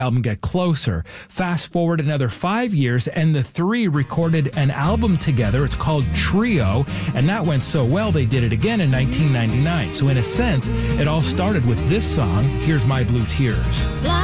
album Get Closer. Fast forward another 5 years, and the three recorded an album together. It's called Trio, and that went so well they did it again in 1999. So in a sense, it all started with this song, Here's My Blue Tears.